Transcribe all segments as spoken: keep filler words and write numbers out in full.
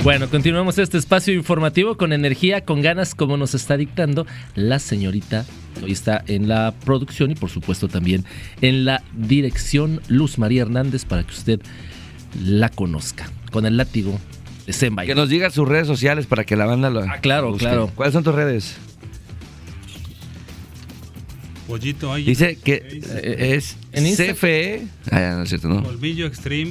Bueno, continuamos este espacio informativo con energía, con ganas, como nos está dictando la señorita. Hoy está en la producción y por supuesto también en la dirección, Luz María Hernández, para que usted la conozca. Con el látigo de Zenbay. Que nos diga sus redes sociales para que la banda lo Ah, claro, busque. claro. ¿Cuáles son tus redes? Pollito ahí. Dice que eh, es ¿En Insta? C F E. Ah, ya, no es cierto, ¿no? Colmillo Extreme.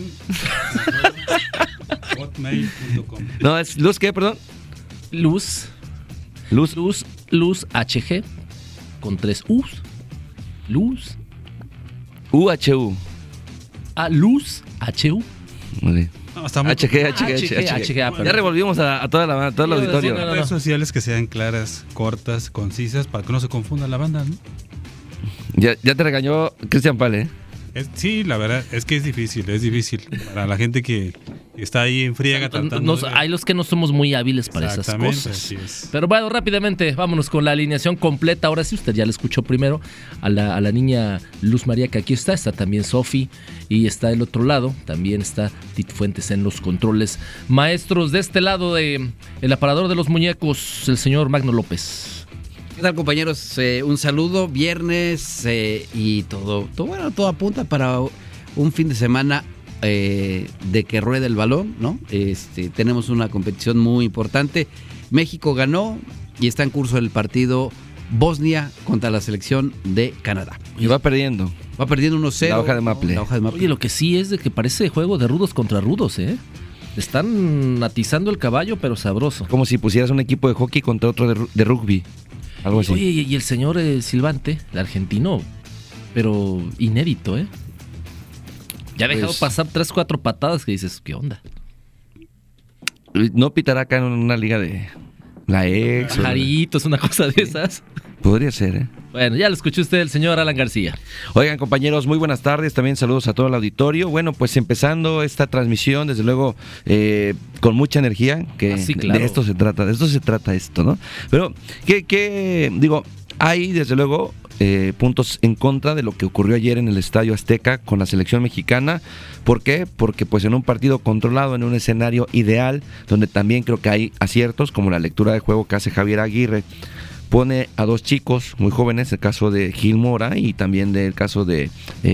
hotmail punto com. No, es Luz, ¿qué, perdón? Luz, Luz. Luz, Luz H G, con tres U's. Luz, U H U. a Luz H U. Vale. No, está muy H G, H G, H G, H G. H G, ah, Ya perdón. revolvimos a, a toda la, a todo el Yo auditorio. decía, no, no, redes sociales que sean claras, cortas, concisas, para que no se confunda la banda, ¿no? Ya, ya te regañó Cristian Pale, ¿eh? Es- sí, la verdad es que es difícil, es difícil para la gente que está ahí en friega tratando Nos- de... hay los que no somos muy hábiles para esas Exactamente, cosas. así es. Pero bueno, rápidamente, vámonos con la alineación completa. Ahora sí, usted ya la escuchó primero a la, a la niña Luz María, que aquí está. Está también Sofi y está del otro lado. También está Tit Fuentes en los controles. Maestros de este lado de el aparador de los muñecos, el señor Magno López. ¿Qué tal, compañeros? Eh, un saludo, viernes eh, y todo, todo, bueno, todo apunta para un fin de semana eh, de que ruede el balón, ¿no? Este, tenemos una competición muy importante. México ganó y está en curso el partido Bosnia contra la selección de Canadá. Y va perdiendo. Va perdiendo uno cero. La hoja de ¿no? Maple. La hoja de Maple. Oye, lo que sí es de que parece juego de rudos contra rudos, ¿eh? Están atizando el caballo, pero sabroso. Como si pusieras un equipo de hockey contra otro de, ru- de rugby. Algo así. Oye, y el señor eh, Silvante, el argentino, pero inédito, ¿eh? Ya ha dejado Pues- pasar tres, cuatro patadas que dices, ¿qué onda? No pitará acá en una liga de la ex. o- Pajaritos, una cosa de esas. Podría ser, ¿eh? Bueno, ya lo escuchó usted, el señor Alan García. Oigan, compañeros, muy buenas tardes. También saludos a todo el auditorio. Bueno, pues empezando esta transmisión, desde luego, eh, con mucha energía, que Ah, sí, claro. de esto se trata, de esto se trata esto, ¿no? Pero, ¿qué, qué digo? Hay, desde luego, eh, puntos en contra de lo que ocurrió ayer en el Estadio Azteca con la selección mexicana. ¿Por qué? Porque pues en un partido controlado, en un escenario ideal, donde también creo que hay aciertos, como la lectura de juego que hace Javier Aguirre, pone a dos chicos muy jóvenes, el caso de Gil Mora y también del caso de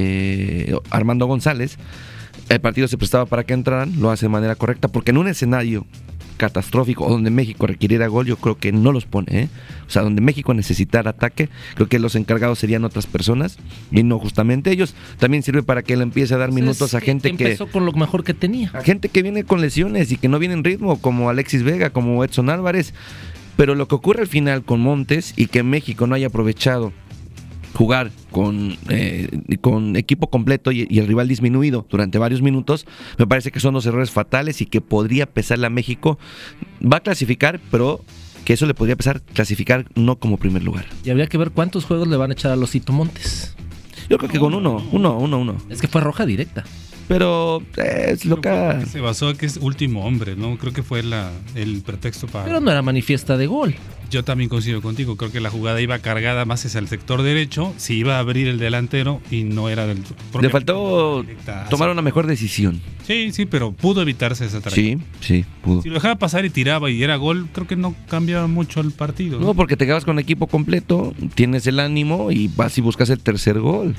eh, Armando González. El partido se prestaba para que entraran, lo hace de manera correcta, porque en un escenario catastrófico o donde México requiriera gol, yo creo que no los pone, ¿eh? O sea, donde México necesitara ataque, creo que los encargados serían otras personas y no justamente ellos. También sirve para que él empiece a dar minutos a gente que... Empezó con lo mejor que tenía. A gente que viene con lesiones y que no viene en ritmo, como Alexis Vega, como Edson Álvarez. Pero lo que ocurre al final con Montes y que México no haya aprovechado jugar con, eh, con equipo completo y, y el rival disminuido durante varios minutos, me parece que son dos errores fatales y que podría pesarle a México. Va a clasificar, pero que eso le podría pesar clasificar no como primer lugar. Y habría que ver cuántos juegos le van a echar a Losito Montes. Yo creo que con uno, uno, uno, uno. Es que fue roja directa. Pero eh, es lo que... Se basó que es último hombre, ¿no? Creo que fue la, el pretexto para... Pero no era manifiesta de gol. Yo también coincido contigo, creo que la jugada iba cargada más hacia el sector derecho, se iba a abrir el delantero y no era del... Le faltó directa hacia- tomar una mejor decisión. Sí, sí, pero pudo evitarse esa trayectoria. Sí, sí, pudo. Si lo dejaba pasar y tiraba y era gol, creo que no cambiaba mucho el partido. No, porque te quedas con equipo completo, tienes el ánimo y vas y buscas el tercer gol.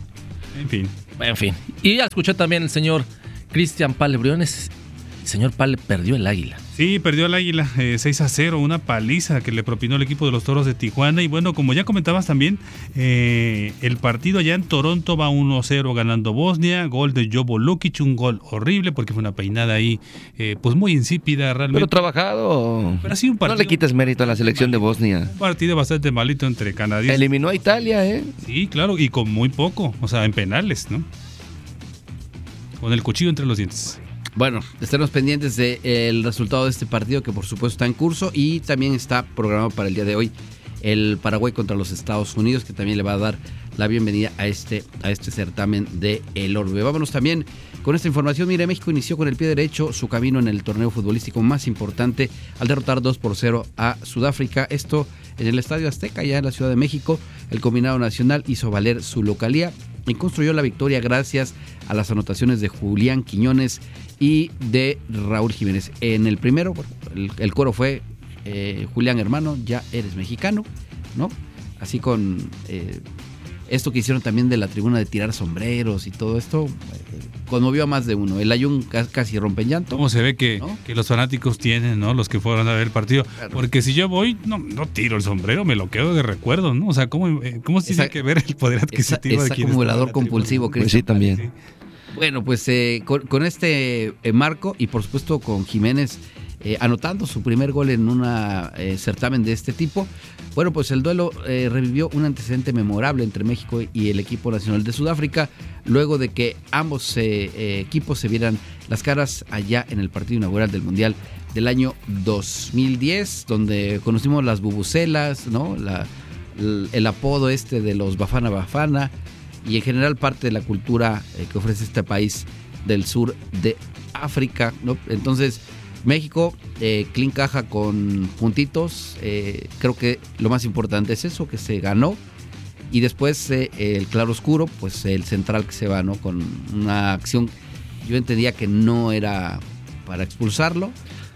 En fin. En fin. Y ya escuchó también el señor Cristian Pale Briones. El señor Pale perdió el águila. Sí, perdió el Águila eh, seis a cero, una paliza que le propinó el equipo de los Toros de Tijuana. Y bueno, como ya comentabas también, eh, el partido allá en Toronto va uno cero ganando Bosnia. Gol de Jovo Lukic, un gol horrible porque fue una peinada ahí, eh, pues muy insípida realmente. Pero trabajado. Pero sí, un No partido, le quites mérito a la selección de Bosnia. un partido bastante malito entre canadienses. Eliminó a Italia, ¿eh? Sí, claro, y con muy poco, o sea, en penales, ¿no? Con el cuchillo entre los dientes. Bueno, estaremos pendientes del resultado de este partido que por supuesto está en curso y también está programado para el día de hoy el Paraguay contra los Estados Unidos, que también le va a dar la bienvenida a este, a este certamen de el Orbe. Vámonos también con esta información. Mire, México inició con el pie derecho su camino en el torneo futbolístico más importante al derrotar dos por cero a Sudáfrica. Esto en el Estadio Azteca, ya en la Ciudad de México. El combinado nacional hizo valer su localía y construyó la victoria gracias a las anotaciones de Julián Quiñones y de Raúl Jiménez. En el primero, bueno, el, el coro fue eh, Julián, hermano, ya eres mexicano, ¿no? Así con eh, esto que hicieron también de la tribuna de tirar sombreros y todo esto, eh, conmovió a más de uno. El Ayun casi rompe en llanto. ¿Cómo se ve que, ¿no? que los fanáticos tienen, ¿no? Los que fueron a ver el partido. Claro. Porque si yo voy, no, no tiro el sombrero, me lo quedo de recuerdo, ¿no? O sea, ¿cómo, cómo se tiene que ver el poder adquisitivo esa, de quien acumulador compulsivo, Cristian? Pues sí, también. Sí. Bueno, pues eh, con, con este eh, marco y por supuesto con Jiménez eh, anotando su primer gol en un eh, certamen de este tipo, bueno, pues el duelo eh, revivió un antecedente memorable entre México y el equipo nacional de Sudáfrica, luego de que ambos eh, eh, equipos se vieran las caras allá en el partido inaugural del Mundial del año dos mil diez, donde conocimos las bubucelas, ¿no? La, el, el apodo este de los Bafana Bafana, y en general parte de la cultura eh, que ofrece este país del sur de África, ¿no? Entonces, México, eh, clean caja con puntitos, eh, creo que lo más importante es eso, que se ganó, y después eh, el claro oscuro, pues el central que se va, ¿no? Con una acción, yo entendía que no era para expulsarlo.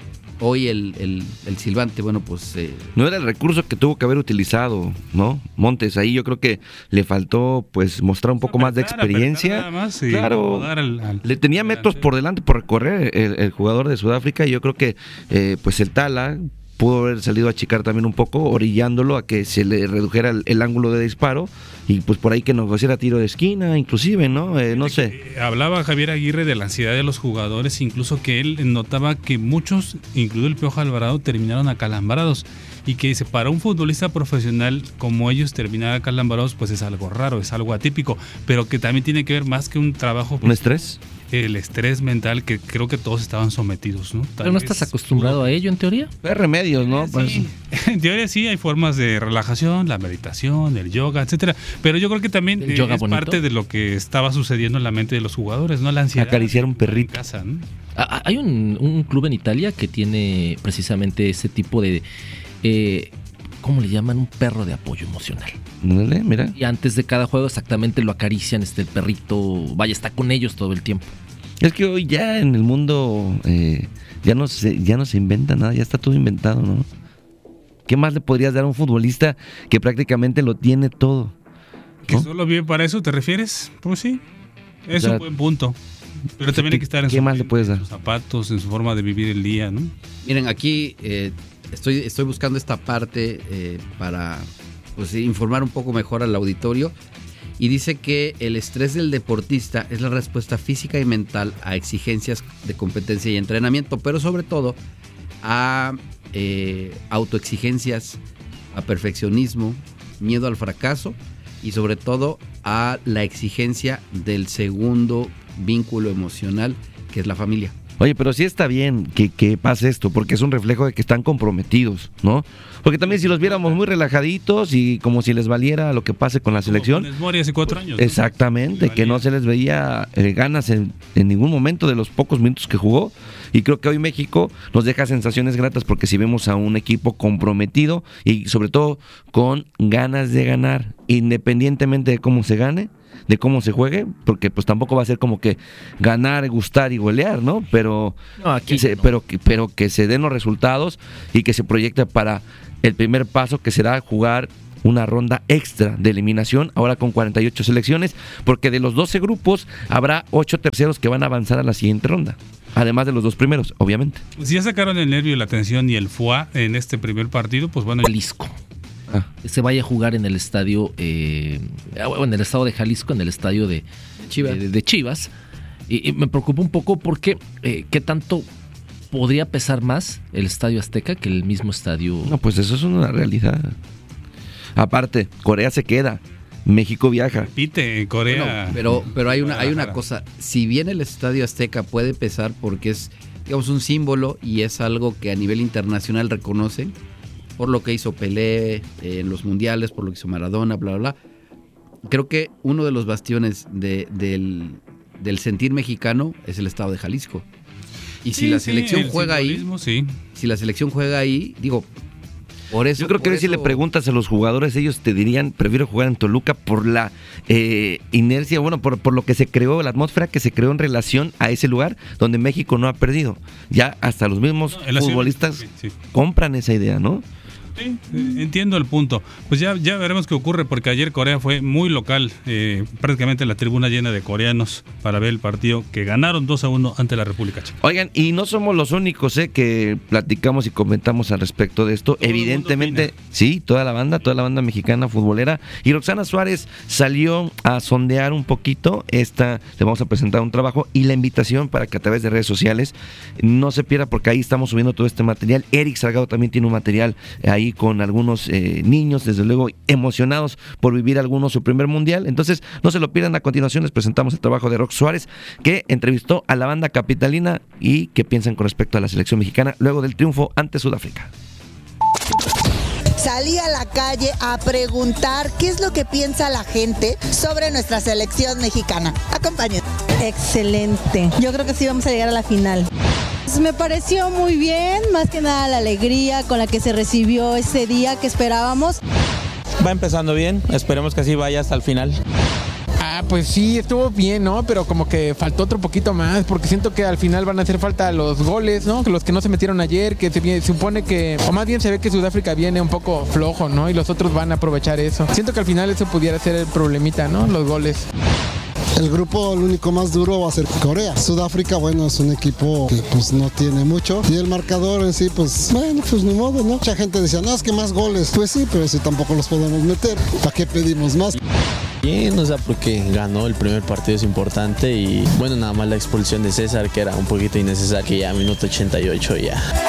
Hoy el, el, el silbante, bueno, pues... Eh, no era el recurso que tuvo que haber utilizado, ¿no? Montes, ahí yo creo que le faltó, pues, mostrar un poco apretar, más de experiencia. Nada más, sí, claro, al, al, le tenía metros por delante por recorrer el, el jugador de Sudáfrica, y yo creo que, eh, pues, el Tala pudo haber salido a achicar también un poco, orillándolo a que se le redujera el, el ángulo de disparo, y pues por ahí que negociara tiro de esquina, inclusive, ¿no? Eh, no sé. Hablaba Javier Aguirre de la ansiedad de los jugadores, incluso que él notaba que muchos, incluido el Piojo Alvarado, terminaron acalambrados, y que dice, para un futbolista profesional como ellos terminar acalambrados, pues es algo raro, es algo atípico, pero que también tiene que ver más que un trabajo... ¿Un estrés? El estrés mental que creo que todos estaban sometidos, ¿no? Tal Pero no estás acostumbrado a ello, en teoría. Hay remedios, ¿no? Sí. Pues... En teoría sí, hay formas de relajación, la meditación, el yoga, etcétera. Pero yo creo que también eh, es bonito. Parte de lo que estaba sucediendo en la mente de los jugadores, ¿no? La ansiedad. Acariciar un perrito. En casa, ¿no? Ah, hay un, un club en Italia que tiene precisamente ese tipo de... Eh, ¿cómo le llaman? Un perro de apoyo emocional. Dale, mira. Y antes de cada juego exactamente lo acarician, este el perrito, vaya, está con ellos todo el tiempo. Es que hoy ya en el mundo eh, ya no se, ya no se inventa nada, ya está todo inventado, ¿no? ¿Qué más le podrías dar a un futbolista que prácticamente lo tiene todo, ¿no? ¿Que solo vive para eso, te refieres? Pues sí, es o sea, un buen punto. Pero también hay que estar en, ¿qué su, más le puedes dar? en sus zapatos, en su forma de vivir el día, ¿no? Miren, aquí eh, estoy, estoy buscando esta parte eh, para pues, informar un poco mejor al auditorio. Y dice que el estrés del deportista es la respuesta física y mental a exigencias de competencia y entrenamiento, pero sobre todo a eh, autoexigencias, a perfeccionismo, miedo al fracaso y sobre todo a la exigencia del segundo vínculo emocional, que es la familia. Oye, pero sí está bien que, que pase esto, porque es un reflejo de que están comprometidos, ¿no? Porque también si los viéramos muy relajaditos y como si les valiera lo que pase con la selección. Como Mori hace cuatro años, ¿no? Exactamente, que no se les veía eh, ganas en, en ningún momento de los pocos minutos que jugó. Y creo que hoy México nos deja sensaciones gratas, porque si vemos a un equipo comprometido y sobre todo con ganas de ganar, independientemente de cómo se gane, de cómo se juegue, porque pues tampoco va a ser como que ganar, gustar y golear, ¿no? Pero, no, aquí que se, no. pero, que, pero que se den los resultados y que se proyecte para el primer paso, que será jugar una ronda extra de eliminación, ahora con cuarenta y ocho selecciones, porque de los doce grupos habrá ocho terceros que van a avanzar a la siguiente ronda, además de los dos primeros, obviamente. Si ya sacaron el nervio, la tensión y el foie en este primer partido, pues bueno... Jalisco. Ah. Se vaya a jugar en el estadio, eh, en el estado de Jalisco, en el estadio de Chivas. Eh, de Chivas. Y, y me preocupa un poco porque eh, ¿qué tanto podría pesar más el Estadio Azteca que el mismo estadio? No, pues eso es una realidad. Aparte, Corea se queda, México viaja. Repite, Corea. Bueno, pero, pero hay una, hay una cosa. Si bien el Estadio Azteca puede pesar porque es, digamos, un símbolo y es algo que a nivel internacional reconocen, por lo que hizo Pelé eh, en los mundiales, por lo que hizo Maradona, bla, bla, bla. Creo que uno de los bastiones de, del, del sentir mexicano es el estado de Jalisco. Y si sí, la sí, selección juega ahí, sí. si la selección juega ahí, digo, Por eso, Yo creo que por si eso... le preguntas a los jugadores, ellos te dirían, prefiero jugar en Toluca por la eh, inercia, bueno, por, por lo que se creó, la atmósfera que se creó en relación a ese lugar donde México no ha perdido. Ya hasta los mismos no, futbolistas ciudad, sí, sí. compran esa idea, ¿no? Sí, entiendo el punto. Pues ya, ya veremos qué ocurre, porque ayer Corea fue muy local, eh, prácticamente la tribuna llena de coreanos para ver el partido que ganaron dos a uno ante la República Checa. Oigan, y no somos los únicos eh, que platicamos y comentamos al respecto de esto. Todo Evidentemente, sí, toda la banda, toda la banda mexicana futbolera. Y Roxana Suárez salió a sondear un poquito. Esta, le vamos a presentar un trabajo y la invitación para que a través de redes sociales no se pierda, porque ahí estamos subiendo todo este material. Eric Salgado también tiene un material ahí con algunos eh, niños, desde luego emocionados por vivir algunos su primer mundial. Entonces no se lo pierdan. A continuación les presentamos el trabajo de Rox Suárez, que entrevistó a la banda capitalina y qué piensan con respecto a la selección mexicana luego del triunfo ante Sudáfrica. Salí a la calle a preguntar qué es lo que piensa la gente sobre nuestra selección mexicana. Acompáñenme. Excelente. Yo creo que sí vamos a llegar a la final. Me pareció muy bien, más que nada la alegría con la que se recibió ese día que esperábamos. Va empezando bien, esperemos que así vaya hasta el final. Ah, pues sí, estuvo bien, ¿no? Pero como que faltó otro poquito más, porque siento que al final van a hacer falta los goles, ¿no? Que los que no se metieron ayer, que se, se supone que, o más bien se ve que Sudáfrica viene un poco flojo, ¿no? Y los otros van a aprovechar eso. Siento que al final eso pudiera ser el problemita, ¿no? Los goles. El grupo, el único más duro va a ser Corea. Sudáfrica, bueno, es un equipo que pues no tiene mucho. Y el marcador en sí, pues, bueno, pues ni modo, ¿no? Mucha gente decía, no, es que más goles. Pues sí, pero si tampoco los podemos meter, ¿para qué pedimos más? Bien, o sea, porque ganó el primer partido, es importante. Y bueno, nada más la expulsión de César, que era un poquito innecesaria, que ya minuto ochenta y ocho ya.